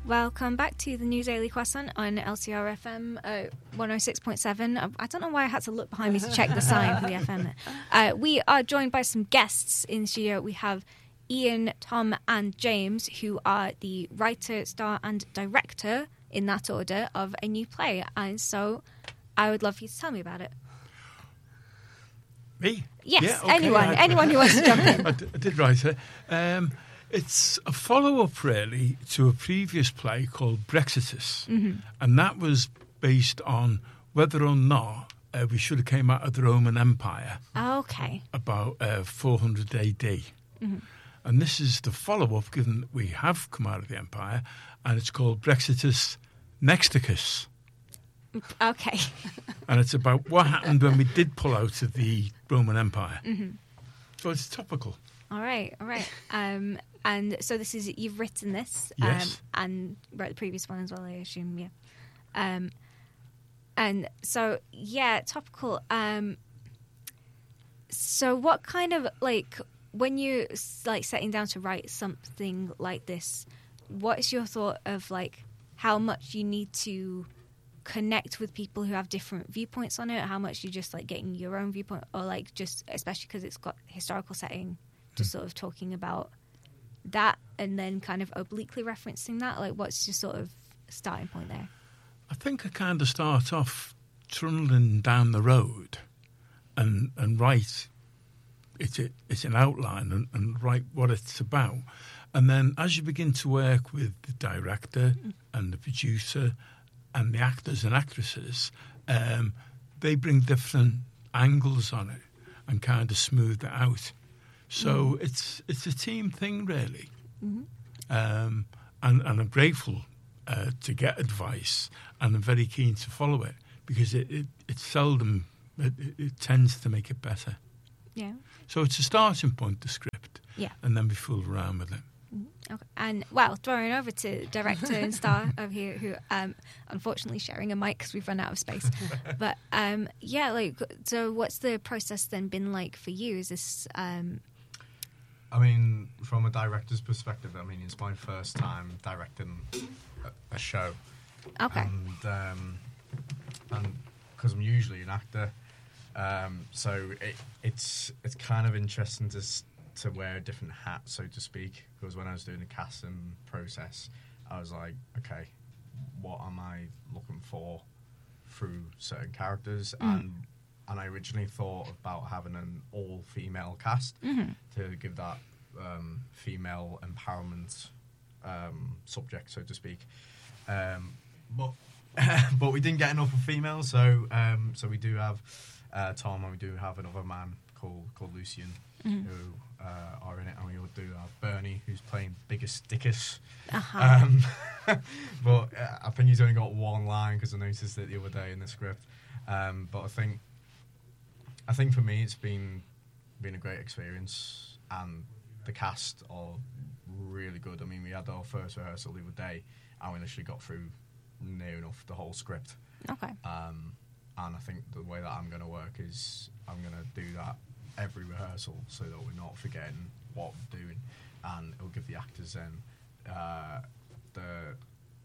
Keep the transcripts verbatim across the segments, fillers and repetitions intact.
Welcome back to the News Daily Croissant on L C R F M uh, one oh six point seven. I don't know why I had to look behind me to check the sign for the F M. Uh, we are joined by some guests in the studio. We have Ian, Tom and James, who are the writer, star and director, in that order, of a new play. And so I would love for you to tell me about it. Me? Yes, yeah, okay, anyone. I, anyone who wants to jump in. I, d- I did write it. Um, it's a follow-up, really, to a previous play called Brexitus. Mm-hmm. And that was based on whether or not uh, we should have came out of the Roman Empire Okay. about uh, four hundred A D. Mm-hmm. And this is the follow-up, given that we have come out of the Empire, and it's called Brexitus Nexticus. Okay. And it's about what happened when we did pull out of the Roman Empire. Mm-hmm. So it's topical. All right, all right. Um, and so this is, you've written this. Yes. Um, and wrote the previous one as well, I assume, yeah. Um, and so, yeah, topical. Um, so what kind of, like, when you're, like, setting down to write something like this, what's your thought of, like, how much you need to connect with people who have different viewpoints on it, how much you're just, like, getting your own viewpoint, or, like, just, especially because it's got historical setting, just sort of talking about that and then kind of obliquely referencing that? Like, what's your sort of starting point there? I think I kind of start off trundling down the road and and write it's a, it's an outline and, and write what it's about. And then as you begin to work with the director and the producer and the actors and actresses, um, they bring different angles on it and kind of smooth it out. So mm. it's it's a team thing, really. Mm-hmm. Um, and, and I'm grateful uh, to get advice, and I'm very keen to follow it, because it, it, it seldom, it, it tends to make it better. Yeah. So it's a starting point, the script, yeah, and then we fool around with it. Mm-hmm. Okay. And, well, throwing over to director and star over here, who um, unfortunately sharing a mic because we've run out of space. But, um, yeah, like, so what's the process then been like for you? Is this... Um, I mean, from a director's perspective, I mean, it's my first time directing a, a show. Okay. And um, and because I'm usually an actor, um, so it, it's it's kind of interesting to to wear a different hat, so to speak. Because when I was doing the casting process, I was like, okay, what am I looking for through certain characters? Mm. And And I originally thought about having an all-female cast mm-hmm. to give that um, female empowerment um, subject, so to speak. Um, but but we didn't get enough of females, so um, so we do have uh, Tom, and we do have another man called called Lucian mm-hmm. who uh, are in it, and we do have Bernie, who's playing Biggest Dickus. Uh-huh. Um, but uh, I think he's only got one line because I noticed it the other day in the script. Um, but I think. I think for me it's been been a great experience, and the cast are really good. I mean, we had our first rehearsal the other day, and we literally got through near enough the whole script. Okay. Um, and I think the way that I'm going to work is I'm going to do that every rehearsal so that we're not forgetting what we're doing, and it'll give the actors then uh, the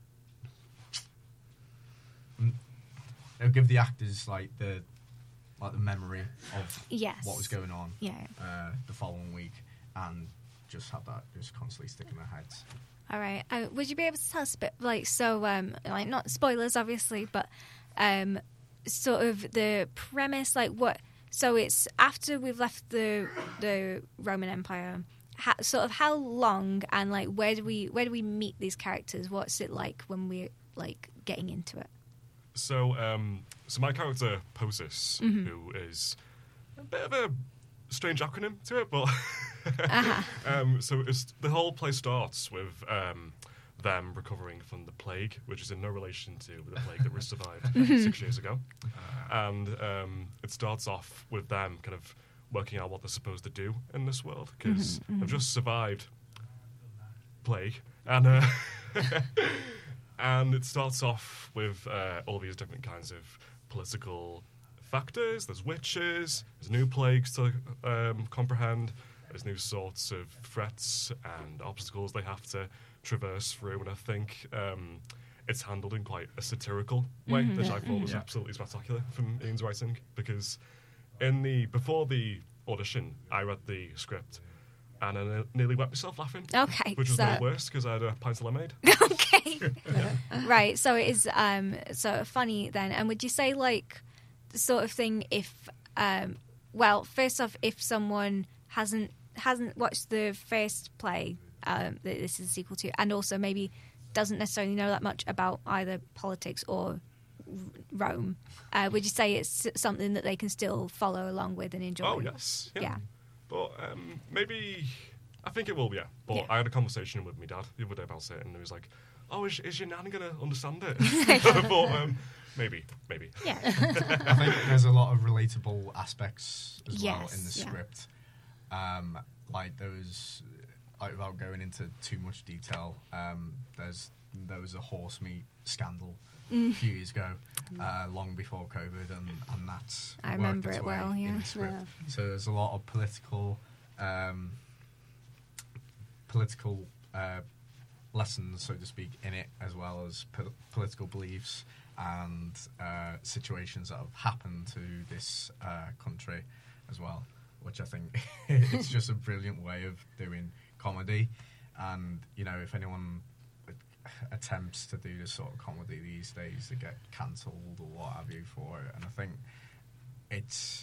it'll give the actors like the like the memory of yes. what was going on yeah. uh, the following week, and just have that just constantly stick in their heads. All right. Uh, would you be able to tell us a bit, like, so, um, like, not spoilers, obviously, but um, sort of the premise, like, what? So it's after we've left the the Roman Empire. How, sort of how long, and like where do we where do we meet these characters? What's it like when we're like getting into it? So, um, so my character, Posis, mm-hmm. who is a bit of a strange acronym to it, but... uh-huh. um, so it's, the whole play starts with um, them recovering from the plague, which is in no relation to the plague that was survived mm-hmm. six years ago. Uh, and um, it starts off with them kind of working out what they're supposed to do in this world, because mm-hmm, mm-hmm. they've just survived plague. And... Uh, And it starts off with uh, all these different kinds of political factors. There's witches, there's new plagues to um, comprehend, there's new sorts of threats and obstacles they have to traverse through, and I think um, it's handled in quite a satirical way, Mhm. which I thought was Yeah. absolutely spectacular from Ian's writing. Because in the before the audition, I read the script and I ne- nearly wet myself laughing, Okay, which was so the worst because I had a pint of lemonade. okay, right. So it is um so funny then. And would you say like the sort of thing if um well first off if someone hasn't hasn't watched the first play um that this is a sequel to, and also maybe doesn't necessarily know that much about either politics or Rome, uh, would you say it's something that they can still follow along with and enjoy? Oh yes, yeah. Yeah. But um, maybe I think it will, yeah. But Yeah. I had a conversation with my dad the other day about it, and he was like, "Oh, is, is your nan gonna understand it?" I thought, um, maybe, maybe. Yeah. I think there's a lot of relatable aspects as well Yes, in the yeah. script. Um, like there was, like without going into too much detail, um, there's there was a horse meat scandal Mm. a few years ago, uh, long before COVID, and, and that's I worked remember its it way well, in yeah. the script. Yeah. So there's a lot of political, um, political uh, lessons, so to speak, in it, as well as po- political beliefs and uh, situations that have happened to this uh, country as well, which I think it's just a brilliant way of doing comedy. And, you know, if anyone attempts to do this sort of comedy these days, they get cancelled or what have you for it. And I think it's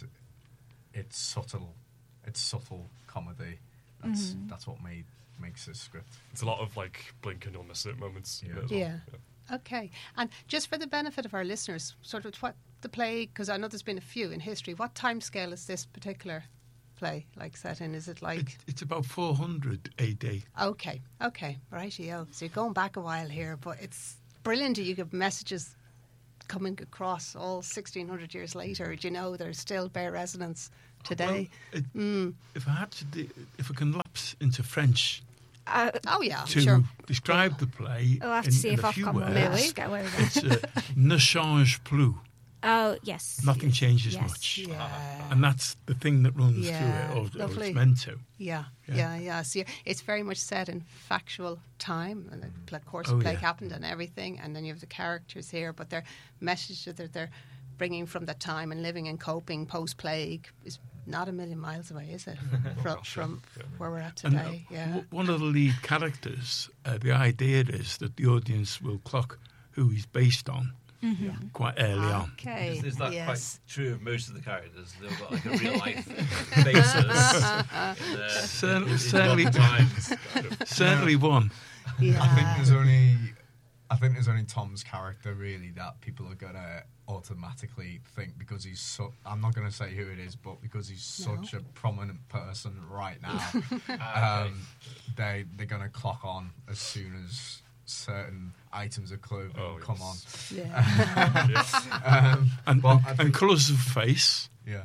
it's subtle, it's subtle comedy. That's Mhm. that's what made makes this script. It's a lot of like blink and you'll miss it moments. in Yeah. it as well. Yeah. Okay. And just for the benefit of our listeners, sort of what the play, because I know there's been a few in history, what time scale is this particular play like set in? Is it like... It's, it's about four hundred A D. Okay, okay, rightio. So you're going back a while here, but it's brilliant that you get messages coming across all sixteen hundred years later. Do you know there's still bear resonance today? Well, it, Mm. if I had to, do, if I can lapse into French Uh, Oh yeah, to sure. describe the play, I'll have to in, see in if a few Ofcom will words, let us get away with it's that. uh, ne change plus. Oh, yes. Nothing changes Yes. much, Yeah, and that's the thing that runs Yeah, through it, or, or lovely. it's meant to. yeah, Yeah. yeah, yeah. So it's very much set in factual time, and the of course Oh, the plague yeah. happened and everything, and then you have the characters here, but their message that they're bringing from that time and living and coping post-plague is not a million miles away, is it? from gosh, from yeah. where we're at And uh, today. yeah. w- one of the lead characters, uh, the idea is that the audience will clock who he's based on quite early on. Okay. Is, is that yes. quite true of most of the characters? They've got like a real life basis. in their- Cer- in- in certainly- modern times. Certainly one. Yeah. I think there's only, I think there's only Tom's character really that people are gonna automatically think, because he's so. I'm not gonna say who it is, but because he's No. such a prominent person right now, Ah, okay. um, they they're gonna clock on as soon as certain items of clothing Oh, come yes. Yeah. Yeah. on. Um, And, but I and, think- colours of face. yeah.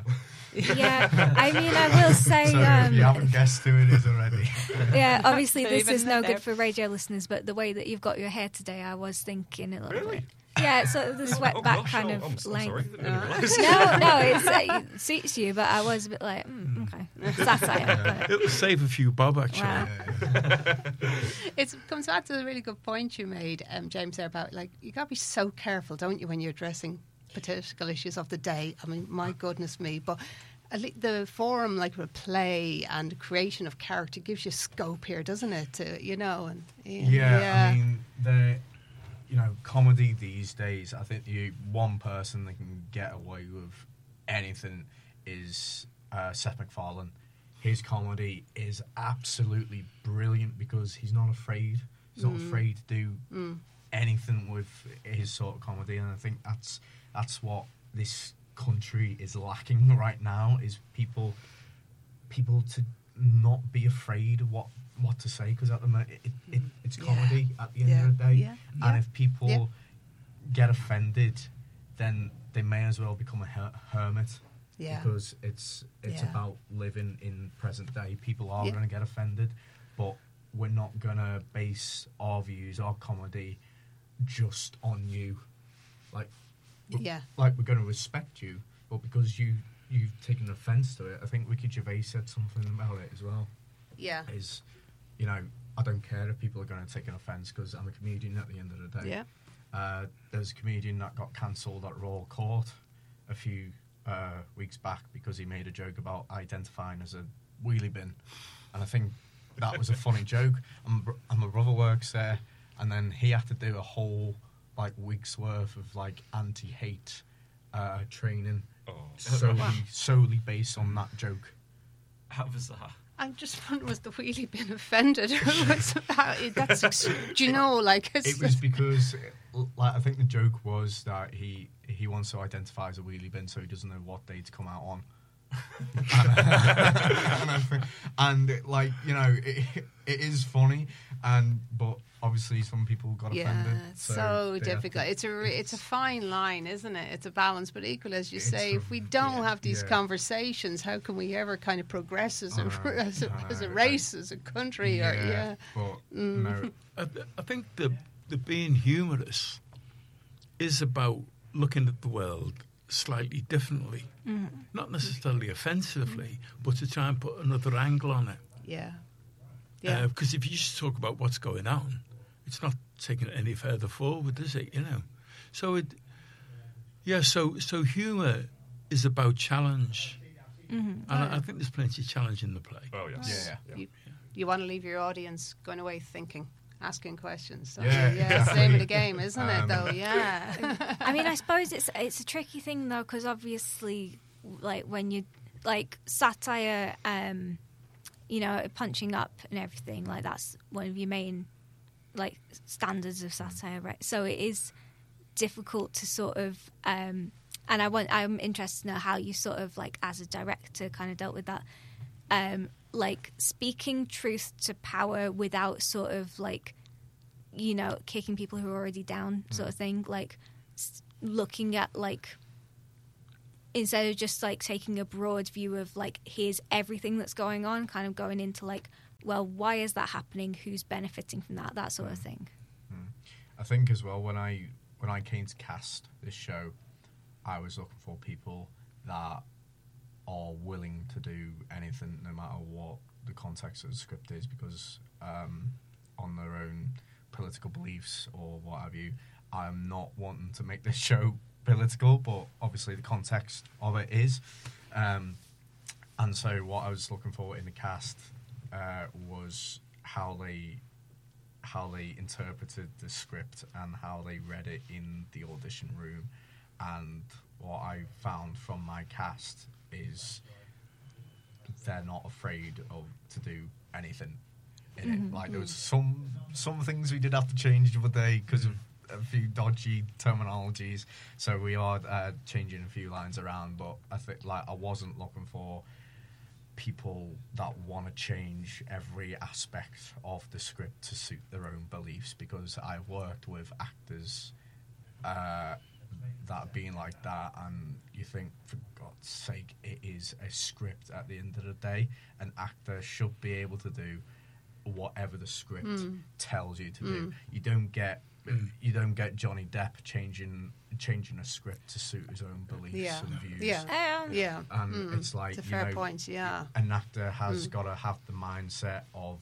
Yeah, I mean, I will say, So if you um, haven't guessed who it is already, yeah, obviously So this even is no there- good for radio listeners, but the way that you've got your hair today, I was thinking a little Really? bit. Yeah, so the sweat Oh, back gosh, kind oh, of I'm, I'm length. sorry. I didn't realise. No, no, it's, uh, it suits you, but I was a bit like, mm, okay, satire. But, It'll save a few bob, actually. wow. It comes back to the really good point you made, um, James, there about like you got to be so careful, don't you, when you're addressing political issues of the day. I mean, my goodness me, but at least the forum, like with play and creation of character, gives you scope here, doesn't it? To, you know, and yeah, yeah, I mean, the you know, comedy these days, I think the one person that can get away with anything is uh, Seth MacFarlane. His comedy is absolutely brilliant because he's not afraid. He's not Mm. afraid to do Mm. anything with his sort of comedy, and I think that's that's what this country is lacking right now, is people people to not be afraid of what what to say, because at the moment it, it, it's Yeah. comedy at the end Yeah. of the day, Yeah. and Yeah. if people Yeah. get offended, then they may as well become a her- hermit. Yeah. Because it's it's Yeah. about living in present day. People are Yeah. going to get offended, but we're not going to base our views, our comedy, just on you. Like, we're- Yeah. like we're going to respect you, but because you you've taken offence to it, I think Ricky Gervais said something about it as well. Yeah. Is, you know, I don't care if people are going to take an offence because I'm a comedian at the end of the day. Yeah. Uh, there's a comedian that got cancelled at Royal Court a few uh, weeks back because he made a joke about identifying as a wheelie bin, and I think that was a funny joke. And, and my brother works there, and then he had to do a whole like week's worth of like anti-hate uh, training Oh. solely, solely based on that joke. How bizarre. I'm just wondering, was the wheelie bin offended? Was- how- That's ex- do you know, like... It's, It was because, like, I think the joke was that he he wants to identify as a wheelie bin, so he doesn't know what day to come out on. and, and, I think, and it, like you know, it, it is funny, and but obviously some people got yeah, offended. it's So, so they have difficult. to- It's a re- it's a fine line, isn't it? It's a balance, but equally, as you It's say, a- if we don't yeah, have these yeah. conversations, how can we ever kind of progress as a I know, as a, I know, as a I- race, as a country? Or, yeah. but Mm. no, I, I think the the being humorous is about looking at the world slightly differently, not necessarily offensively, but to try and put another angle on it. Yeah. Yeah. Because if you just talk about what's going on, it's not taking it any further forward, is it? You know. So it, yeah. So so humour is about challenge, and I, I think there's plenty of challenge in the play. Oh, yes. Yeah, yeah. You, you want to leave your audience going away thinking, asking questions. don't Yeah, you? yeah. It's the name of the exactly. game, isn't Um, it? Though, yeah. I mean, I suppose it's it's a tricky thing though, because obviously, like when you like satire, um, you know, punching up and everything, like that's one of your main like standards of satire, right? So it is difficult to sort of, um, and I want I'm interested to know how you sort of like as a director kind of dealt with that, um, like speaking truth to power without sort of like, you know, kicking people who are already down, sort of thing. Like s- looking at like, instead of just like taking a broad view of like, here's everything that's going on, kind of going into like, well, why is that happening? Who's benefiting from that? That sort of thing. I think as well when I when I came to cast this show, I was looking for people that are willing to do anything, no matter what the context of the script is, because um, on their own political beliefs or what have you, I'm not wanting to make this show political, but obviously the context of it is. Um, and so what I was looking for in the cast uh, was how they how they interpreted the script and how they read it in the audition room. And what I found from my cast is they're not afraid of to do anything in it. Like there was some some things we did have to change the other day because of a few dodgy terminologies, so we are uh, changing a few lines around. But I think like I wasn't looking for people that want to change every aspect of the script to suit their own beliefs, because I've worked with actors uh, that have been like that, and you think, for God's sake, it is a script at the end of the day. An actor should be able to do whatever the script Mm. tells you to do. You don't get you don't get Johnny Depp changing changing a script to suit his own beliefs Yeah. and views. Yeah. Um, Yeah. And Mm. it's like, It's a you fair know, point, yeah. an actor has Mm. got to have the mindset of,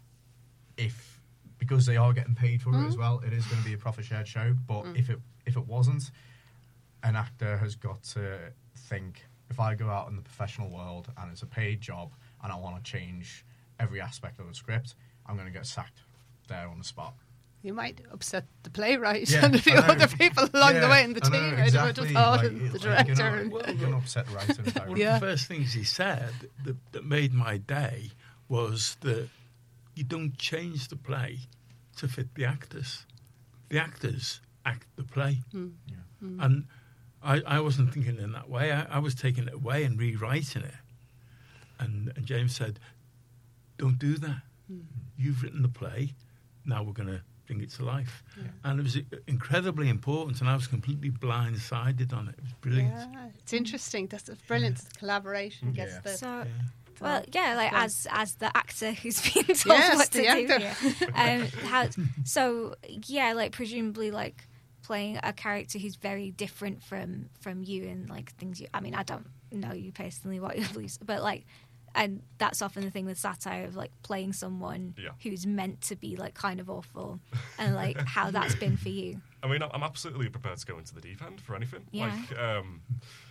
if because they are getting paid for it as well, it is going to be a profit shared show. But if it if it wasn't, an actor has got to think, if I go out in the professional world and it's a paid job and I want to change every aspect of the script, I'm going to get sacked there on the spot. You might upset the playwright Yeah, and a few I know. other people along the Yeah, way in the I know, team. I exactly. would have thought, Like, and it's the like, director. You're and- not, you're going to upset the writer. and One Yeah. of the first things he said that, that made my day was that you don't change the play to fit the actors. The actors act the play. Mm. Yeah. And I, I wasn't thinking in that way. I, I was taking it away and rewriting it. And, and James said, don't do that. Mm. You've written the play. Now we're going to bring it to life. And it was incredibly important, and I was completely blindsided on it. It was brilliant. Yeah, it's interesting. That's brilliant. The collaboration gets Yeah. the. So, Yeah. well, yeah, like Well- as as the actor who's being told Yes, what to the do. actor. Yeah. Um, how, so yeah, like presumably like playing a character who's very different from from you and like things you. I mean, I don't know you personally, what your beliefs, but like and that's often the thing with satire of like playing someone Yeah. who's meant to be like kind of awful, and like how that's been for you. I mean, I'm absolutely prepared to go into the deep end for anything. Yeah. Like, um,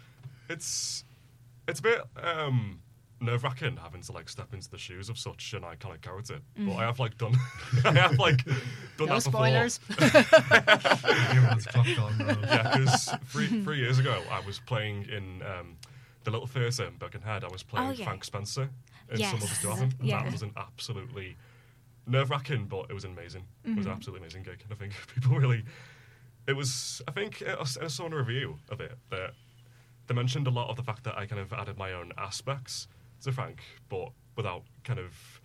it's it's a bit um, nerve wracking having to like step into the shoes of such an iconic character. But I have like done, I have like done No that spoilers. Everyone's clocked on. though. before. Yeah, because three three years ago I was playing in um, the Little Theatre in Birkenhead. I was playing Oh, yeah. Frank Spencer in Yes. Some Others Do Have Him, and Yeah. that was an absolutely nerve wracking, but it was amazing. It was an Mm-hmm. absolutely amazing gig, and I think people really. It was, I think, I s- I saw in a review of it that they mentioned a lot of the fact that I kind of added my own aspects to Frank, but without kind of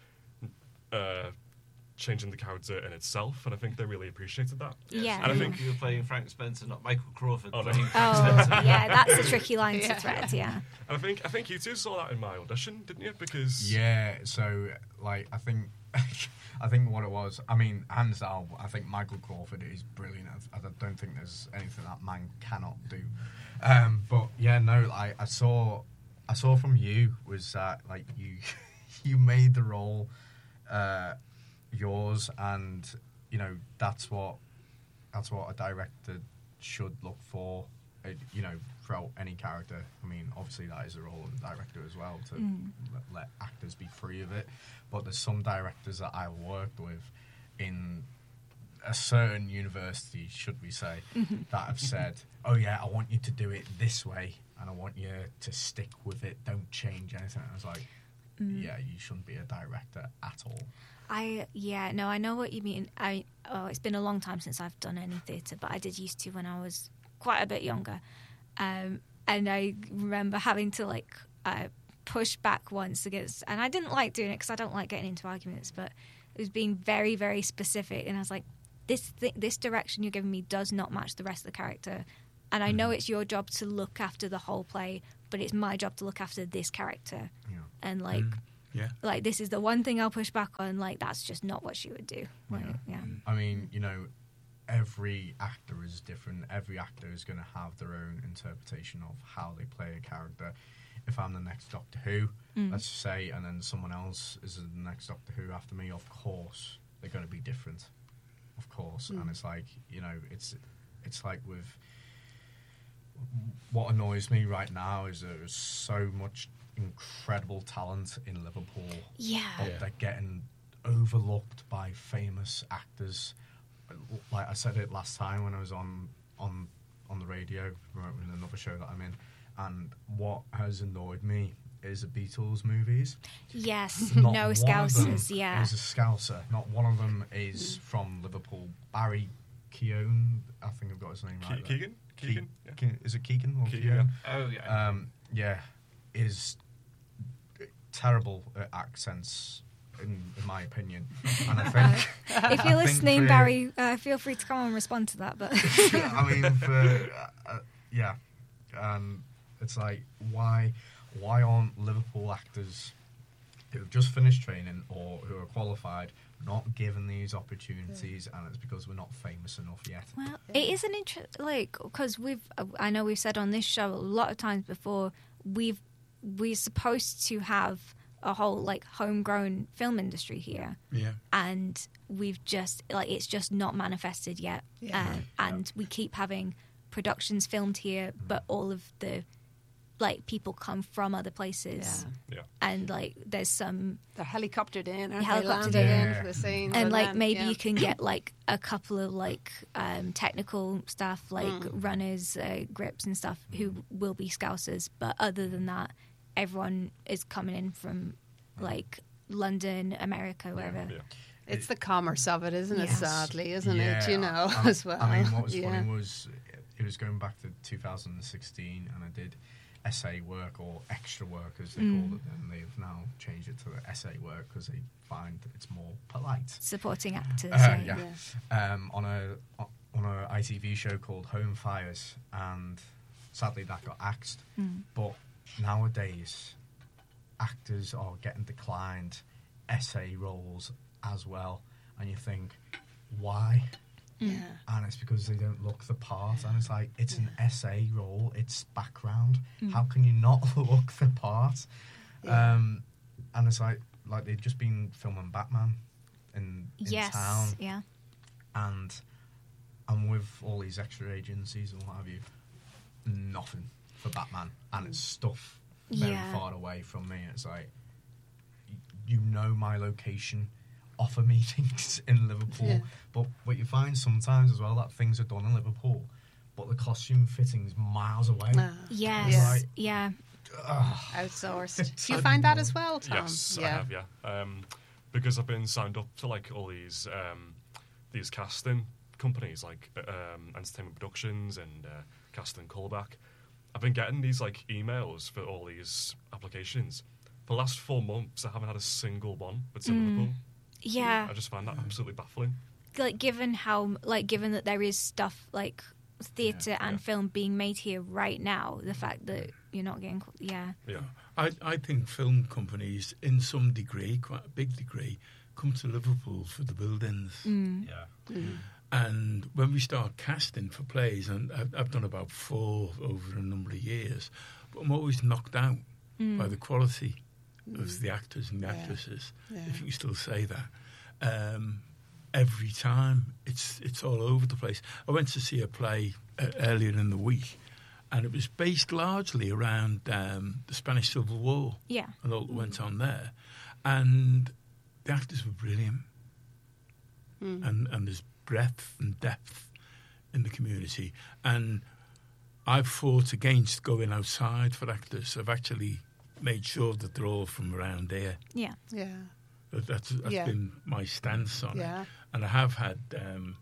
uh, changing the character in itself, and I think they really appreciated that. Yeah. And I think- you were playing Frank Spencer, not Michael Crawford. Oh, no. playing Frank Oh, Spencer. yeah, that's a tricky line Yeah. to thread. Yeah. And I think I think you two saw that in my audition, didn't you? Because Yeah, so like I think I think what it was. I mean, hands down, I think Michael Crawford is brilliant. I, I don't think there's anything that man cannot do. Um, but yeah, no, I, I saw I saw from you was that like you you made the role uh, yours, and you know that's what that's what a director should look for. uh, You know, throughout any character. I mean, obviously that is the role of the director as well to let, let actors be free of it. But there's some directors that I worked with in a certain university, should we say, that have said, "Oh yeah, I want you to do it this way, and I want you to stick with it. Don't change anything." And I was like, "Yeah, you shouldn't be a director at all." I yeah no I know what you mean. I oh it's been a long time since I've done any theatre, but I did used to when I was quite a bit younger, um, and I remember having to like uh, push back once against, and I didn't like doing it because I don't like getting into arguments, but it was being very very specific, and I was like, this th- this direction you're giving me does not match the rest of the character, and I know it's your job to look after the whole play, but it's my job to look after this character, Yeah. and like. Yeah. Like, this is the one thing I'll push back on. Like, that's just not what she would do. Like, yeah. I mean, you know, every actor is different. Every actor is going to have their own interpretation of how they play a character. If I'm the next Doctor Who, let's say, and then someone else is the next Doctor Who after me, of course they're going to be different. Of course, and it's like, you know, it's it's like with what annoys me right now is there's so much incredible talent in Liverpool. Yeah. But Yeah. they're getting overlooked by famous actors. Like I said it last time when I was on on on the radio in another show that I'm in, and what has annoyed me is the Beatles movies. Yes. Not No one of them Scousers. Yeah. is a Scouser. Not one of them is from Liverpool. Barry Keoghan, I think I've got his name Ke- right. there. Keegan, Ke- Keegan, yeah. Ke- is it Keegan or Keegan, Keoghan? Oh, yeah. Um, yeah, is terrible at accents, in, in my opinion. And I think, If I you're think listening, for- Barry, uh, feel free to come and respond to that. But I mean, for uh, uh, yeah, um, it's like why why aren't Liverpool actors who have just finished training or who are qualified not given these opportunities? And it's because we're not famous enough yet. well, it is an interest, like, because we've, I know we've said on this show a lot of times before, we've we're supposed to have a whole like homegrown film industry here, Yeah. and we've just like it's just not manifested yet. Yeah. Um, and we keep having productions filmed here, but all of the like people come from other places, Yeah. Yeah. and like there's some They're helicoptered in, aren't Helicoptered they? Landed in. in for the scene. and for like them, maybe yeah. you can get like a couple of like um, technical staff like Mm. runners, uh, grips and stuff who will be Scousers, but other than that, everyone is coming in from like London, America, wherever. Yeah. It's the commerce of it, isn't it? Yes. Sadly, isn't Yeah, it? You know, I, as well. I mean, what was yeah. funny was it was going back to two thousand sixteen, and I did essay work or extra work as they Mm. call it, and they've now changed it to the essay work because they find it's more polite. Supporting actors. Uh, yeah. yeah. Um, on a on a I T V show called Home Fires, and sadly that got axed. Mm. But nowadays, actors are getting declined essay roles as well, and you think, why? Yeah. And it's because they don't look the part, and it's like it's an essay role, it's background. How can you not look the part? Yeah. Um, and it's like like they've just been filming Batman in, in yes, town, yeah, and and with all these extra agencies and what have you, nothing for Batman, and it's stuff very Yeah. far away from me. It's like, y- you know my location, offer me things in Liverpool, Yeah. but what you find sometimes as well, that things are done in Liverpool, but the costume fitting's miles away. Ah, yes, Yeah. Right. yeah. Ugh. outsourced. Do you find that as well, Tom? Yes, I have, yeah. Um, because I've been signed up to like all these um, these casting companies, like um, Entertainment Productions and uh, Casting Callback. I've been getting these like emails for all these applications. For the last four months, I haven't had a single one that's in Liverpool. Yeah, I just find that absolutely baffling. like given how like given that there is stuff like theatre Yeah, and yeah. film being made here right now, the fact that you're not getting call- yeah Yeah. I, I think film companies, in some degree, quite a big degree, come to Liverpool for the buildings. mm. Yeah. And when we start casting for plays, and I've, I've done about four over a number of years, but I'm always knocked out by the quality of the actors and the Yeah. actresses, Yeah. if you can still say that. Um, every time, it's it's all over the place. I went to see a play uh, earlier in the week, and it was based largely around um, the Spanish Civil War yeah and all that went on there. And the actors were brilliant. And, and there's breadth and depth in the community. And I've fought against going outside for actors. I've actually made sure that they're all from around here. yeah Yeah. That- That's, that's Yeah. been my stance on Yeah. it. And I have had um,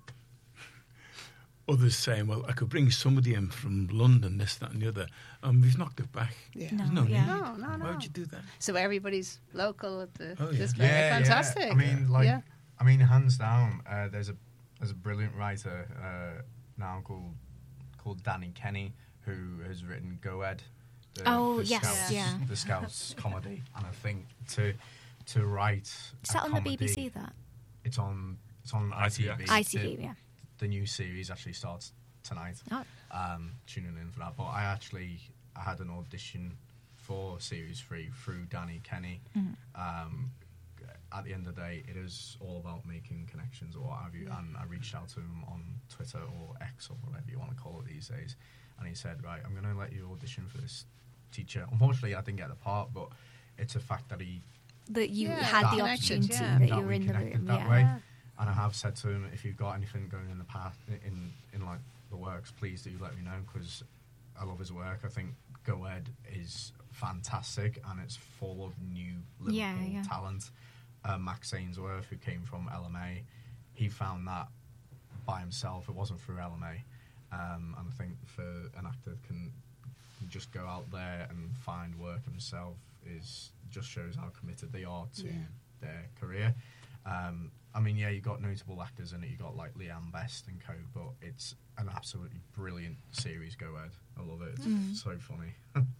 others saying, well, I could bring somebody in from London, this, that and the other. And we've knocked it back. Yeah. No, There's no yeah. need. No, no, no. Why would you do that? So everybody's local at the Oh, yeah. display. Fantastic. I mean, like, yeah. I mean, hands down. Uh, there's a there's a brilliant writer uh, now called called Danny Kenny who has written Go Ed. The, Oh, the yes, Scouts, yeah. the Scouts comedy, and I think to to write is a that on the B B comedy- C that It's on it's on I T I T V. X. I T V The, yeah the new series actually starts tonight. oh Um, tuning in for that, but I actually I had an audition for series three through Danny Kenny. Um, at the end of the day, it is all about making connections or what have you. And I reached out to him on Twitter or X or whatever you want to call it these days, and he said, "Right, I'm going to let you audition for this teacher." Unfortunately, I didn't get the part, but it's a fact that he that you Yeah, had the connected, opportunity yeah. that that you were we in the connected room that yeah way. Yeah. And I have said to him, if you've got anything going in the path in in like the works, please do let me know because I love his work. I think Go Ed is fantastic and it's full of new Liverpool Yeah, yeah. talent. Uh, Max Ainsworth, who came from L M A, he found that by himself. It wasn't through L M A, um, and I think for an actor can just go out there and find work himself is just shows how committed they are to Yeah. their career. Um, I mean, yeah, you got notable actors in it. You got like Leanne Best and co, but it's an absolutely brilliant series. Go Ed, I love it. It's Mm. so funny.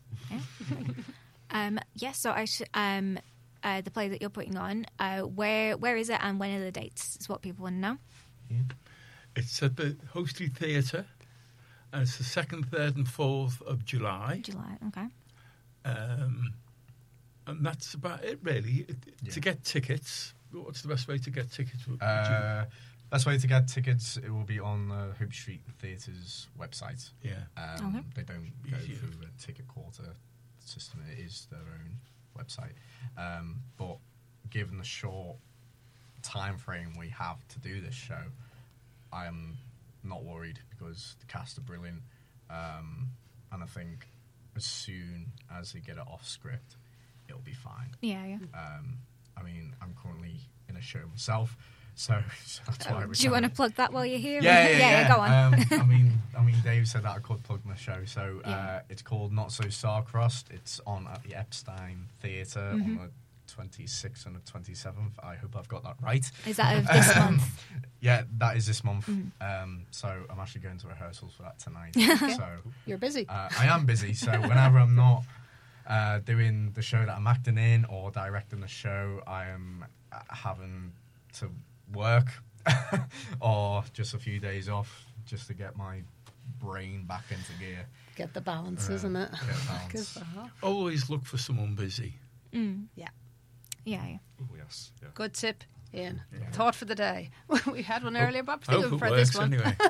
um yes so I sh- um uh, the play that you're putting on uh where where is it and when are the dates is what people want to know. It's at the Hoe Street Theatre, and it's the second, third, and fourth of July. July okay Um, and that's about it, really. It, Yeah. To get tickets, what's the best way to get tickets? Would you- Uh, best way to get tickets, it will be on the Hope Street Theatre's website. yeah. Um, Okay. They don't go Easier. through a ticket quarter system. It is their own website. Um, but given the short time frame we have to do this show, I am not worried because the cast are brilliant. Um, and I think as soon as they get it off script, it'll be fine. yeah yeah Um, I mean, I'm currently in a show myself, so, so that's why. we're do you want to trying plug that while you're here yeah, yeah, yeah, go on Um, I mean, I mean, Dave said that I could plug my show, so uh, Yeah. it's called Not So Star-Crossed. It's on at the Epstein Theatre Mm-hmm. on the twenty-sixth and the twenty-seventh. I hope I've got that right. is that of this Um, month Yeah, that is this month. Mm. Um, so I'm actually going to rehearsals for that tonight. So You're busy. uh, I am busy. So whenever I'm not uh, doing the show that I'm acting in or directing the show, I am uh, having to work or just a few days off just to get my brain back into gear. Get the balance, Uh, isn't it? get balance. 'Cause, uh-huh. Always look for someone busy. mm. Yeah. Yeah, yeah. Oh, yes. Yeah. Good tip, Ian. Yeah. Thought for the day. We had one earlier, but I I'm hope thinking it for works this one. anyway.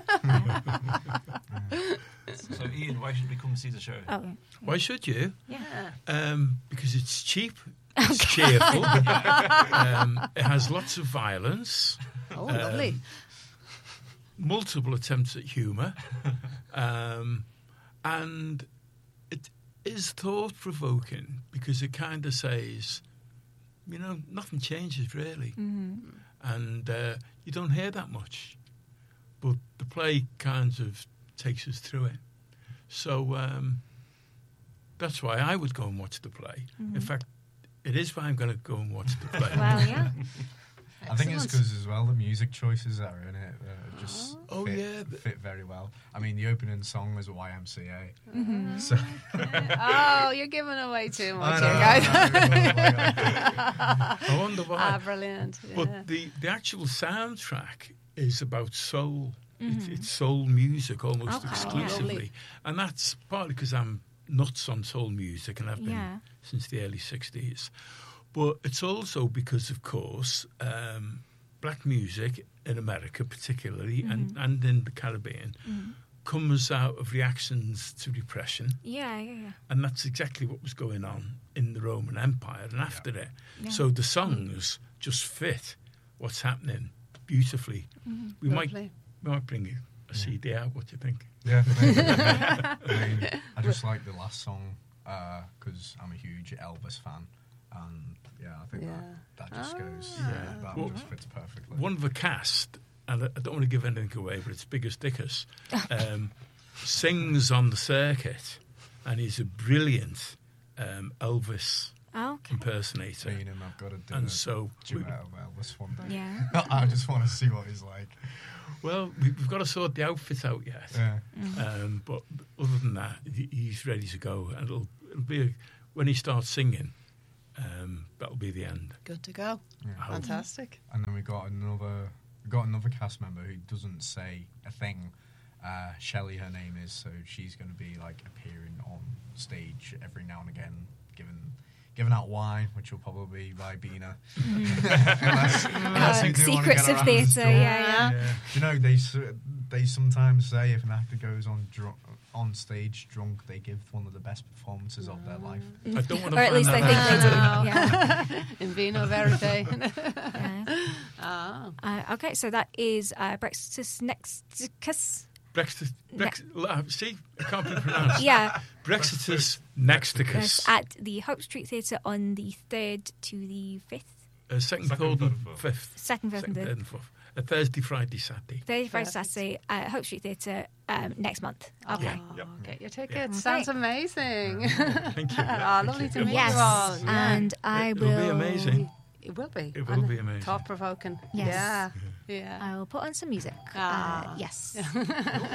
So, Ian, why should we come and see the show? Oh, Why should you? Yeah. Um, because it's cheap, it's cheerful, um, it has lots of violence, Oh, Um, lovely. multiple attempts at humour, um, and it is thought-provoking because it kind of says, you know, nothing changes really, and uh, you don't hear that much, but the play kind of takes us through it. So um, that's why I would go and watch the play. In fact, it is why I'm going to go and watch the play. well, yeah. I think it's Excellent. because as well the music choices that are in it uh, just Oh, fit, yeah, the- fit very well. I mean, the opening song was a Y M C A, Mm-hmm. so Oh, you're giving away too much I here, know, guys. I wonder why. Ah, brilliant. Yeah. But the, the actual soundtrack is about soul. It's, it's soul music almost Okay, yeah. exclusively. Lovely. And that's partly because I'm nuts on soul music and I've been Yeah. since the early sixties. But it's also because, of course, um, black music in America particularly and, and in the Caribbean comes out of reactions to repression. Yeah, yeah, yeah. And that's exactly what was going on in the Roman Empire and after it. Yeah. So the songs just fit what's happening beautifully. We might Lovely. we might bring you a C D out. What do you think? yeah. maybe. I mean, I just like the last song because I'm a huge Elvis fan, and yeah, I think Yeah. that, that just goes. Ah. Yeah, that Well, just fits perfectly. One of the cast, and I I don't want to give anything away, but it's Biggus Dickus, um, sings on the circuit, and he's a brilliant um, Elvis Okay. impersonator. Seeing him, I've got to do And a so, we, duet of Elvis one day. Yeah. I just want to see what he's like. well, we- we've got to sort the outfit out yet. Yeah. Um, but other than that, he- he's ready to go, and it'll, it'll be a, when he starts singing. Um, that'll be the end. Good to go. Yeah. I hope. Fantastic. And then we got another we got another cast member who doesn't say a thing. Uh, Shelley, her name is, so she's going to be like appearing on stage every now and again, giving giving out wine, which will probably buy Bina. unless, unless Uh, you do wanna secrets get of her out the theatre, door. yeah, yeah. Yeah. You know, they s- they sometimes say if an actor goes on dr- on stage drunk, they give one of the best performances of their life. I don't want to Or at find least that I out. think they do. Yeah. In vino verite. Yeah. Ah. Uh, okay, so that is uh, Brextus Nexticus. Brexit, Brexit, uh, see, I can't be pronounced. Yeah, Brexitus yes, Nexticus. at the Hope Street Theatre on the third to the fifth, Uh, second, Second, third, third, and and fourth. fifth. second, third, Second, and third, third. and fourth. Uh, Thursday, Friday, Saturday. Thursday, Friday, Perfect. Saturday at Hope Street Theatre um, next month. Okay. Oh, Yep. Get your tickets. Yeah. Sounds amazing. Thank you. Ah, lovely to meet Yes, you all. Yeah. and I It will. will be amazing. It will be. It will be amazing. Thought provoking. Yes. Yeah. Yeah. I will put on some music. Ah. Uh, yes.